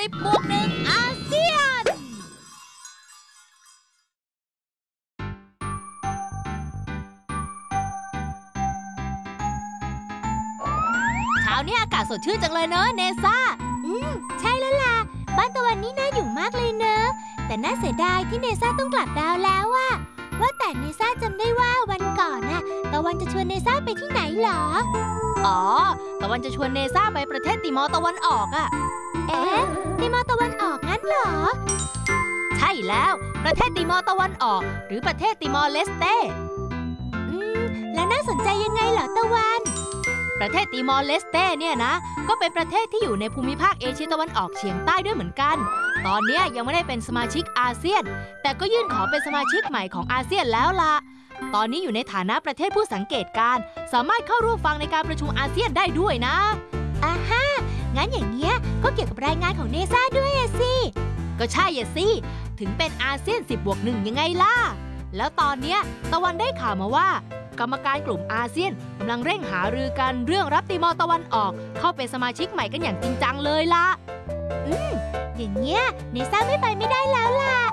10+1อาเซียนเช้านี้อากาศสดชื่นจังเลยเนอะเนซ่าใช่แล้วล่ะบ้านตะวันนี่น่าอยู่มากเลยเนอะแต่น่าเสียดายที่เนซ่าต้องกลับดาวแล้วอะว่าแต่เนซ่าจำได้ว่าวันก่อนน่ะตะวันจะชวนเนซ่าไปที่ไหนเหรออ๋อตะวันจะชวนเนซ่าไปประเทศติมอร์ตะวันออกอะติมอร์ตะวันออกงั้นเหรอใช่แล้วประเทศติมอร์ตะวันออกหรือประเทศติมอร์เลสเต้แล้วน่าสนใจยังไงเหรอตะวันประเทศติมอร์เลสเต้เนี่ยนะก็เป็นประเทศที่อยู่ในภูมิภาคเอเชียตะวันออกเฉียงใต้ด้วยเหมือนกันตอนนี้ยังไม่ได้เป็นสมาชิกอาเซียนแต่ก็ยื่นขอเป็นสมาชิกใหม่ของอาเซียนแล้วล่ะตอนนี้อยู่ในฐานะประเทศผู้สังเกตการณ์สามารถเข้าร่วมฟังในการประชุมอาเซียนได้ด้วยนะงั้นอย่างเงี้ยก็เกี่ยวกับรายงานของเนซ่าด้วยสิก็ใช่สิถึงเป็นอาเซียน10+1ยังไงล่ะแล้วตอนเนี้ยตะวันได้ข่าวมาว่ากรรมการกลุ่มอาเซียนกำลังเร่งหารือกันเรื่องรับติมอร์ตะวันออกเข้าเป็นสมาชิกใหม่กันอย่างจริงจังเลยล่ะอย่างเงี้ยเนซ่าไม่ไปไม่ได้แล้วล่ะ